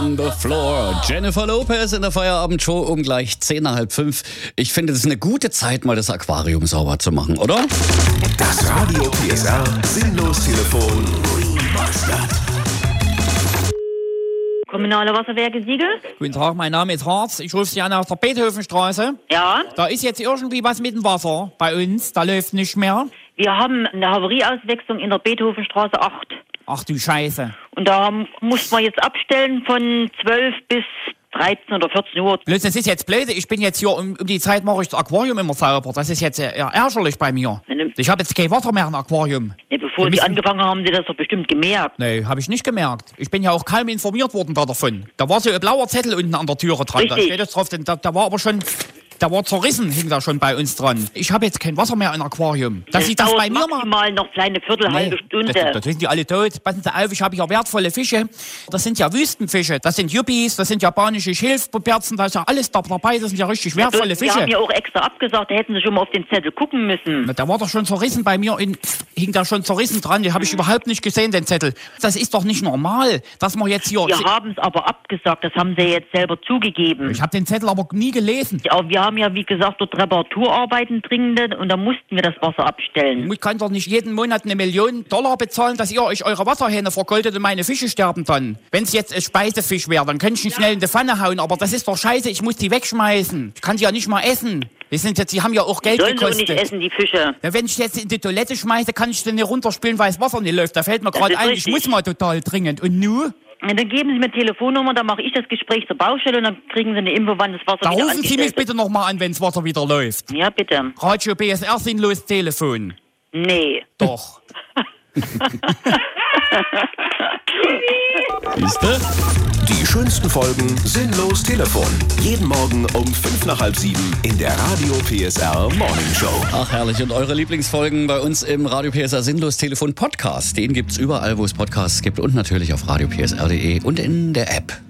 on the floor. Jennifer Lopez in der Feierabendshow um gleich 4:10. Ich finde, das ist eine gute Zeit, mal das Aquarium sauber zu machen, oder? Das Radio PSR Sinnlos-Telefon Remastered. Kommunale Wasserwerke Siegel? Guten Tag, mein Name ist Harz. Ich rufe Sie an aus der Beethovenstraße. Ja. Da ist jetzt irgendwie was mit dem Wasser bei uns. Da läuft nicht mehr. Wir haben eine Havarieauswechslung in der Beethovenstraße 8. Ach du Scheiße. Und da mussten wir jetzt abstellen von 12 bis 13 oder 14 Uhr. Bloß, das ist jetzt blöd. Ich bin jetzt hier um die Zeit mache ich das Aquarium immer sauber. Das ist jetzt eher ärgerlich bei mir. Ich habe jetzt kein Wasser mehr im Aquarium. Ja, bevor Sie angefangen haben, Sie das doch bestimmt gemerkt. Nee, habe ich nicht gemerkt. Ich bin ja auch kaum informiert worden davon. Da war so ein blauer Zettel unten an der Türe dran. Richtig. Da steht das drauf. Da war aber schon... Da war zerrissen, hing da schon bei uns dran. Ich habe jetzt kein Wasser mehr im Aquarium. Dass Sie das bei mir machen. Maximal noch eine halbe Stunde. Das sind die alle tot. Passen Sie auf, ich habe hier wertvolle Fische. Das sind ja Wüstenfische. Das sind Yuppies, das sind japanische Schilfberzen. Da ist ja alles dabei. Das sind ja richtig wertvolle Fische. Sie haben ja auch extra abgesagt, da hätten Sie schon mal auf den Zettel gucken müssen. Na, der war doch schon zerrissen bei mir. Hing da schon zerrissen dran. Den habe ich überhaupt nicht gesehen, den Zettel. Das ist doch nicht normal, dass man jetzt hier... Wir haben es aber abgesagt. Das haben Sie jetzt selber zugegeben. Ich habe den Zettel aber nie gelesen. Ja, wir haben ja, wie gesagt, dort Reparaturarbeiten dringende und da mussten wir das Wasser abstellen. Ich kann doch nicht jeden Monat $1 Million bezahlen, dass ihr euch eure Wasserhähne vergoldet und meine Fische sterben dann. Wenn es jetzt ein Speisefisch wäre, dann könnte ich ihn schnell in die Pfanne hauen, aber das ist doch scheiße, ich muss die wegschmeißen. Ich kann die ja nicht mal essen. Die haben ja auch Geld gekostet. Sollen Sie nicht essen, die Fische? Ja, wenn ich jetzt in die Toilette schmeiße, kann ich den nicht runterspülen, weil das Wasser nicht läuft. Da fällt mir gerade ein, ich muss mal total dringend. Und nu? Ja, dann geben Sie mir Telefonnummer, dann mache ich das Gespräch zur Baustelle und dann kriegen Sie eine Info, wann das Wasser da wieder rufen Sie mich bitte nochmal an, wenn das Wasser wieder läuft. Ja, bitte. Radio PSR sinnlos Telefon. Nee. Doch. Siehste? Die schönsten Folgen Sinnlos Telefon. Jeden Morgen um 6:55 in der Radio PSR Morning Show. Ach herrlich, und eure Lieblingsfolgen bei uns im Radio PSR Sinnlos Telefon Podcast. Den gibt's überall, wo es Podcasts gibt und natürlich auf radiopsr.de und in der App.